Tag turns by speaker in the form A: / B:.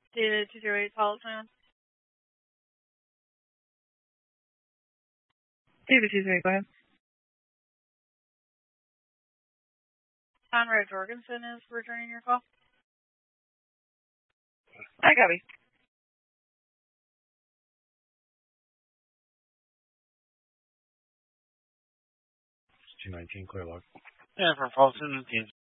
A: Data 208 Politan. David 208, go ahead. Conrad Jorgensen is returning your call. I copy.
B: 219, clear log.
C: Yeah, for Paulson and teams.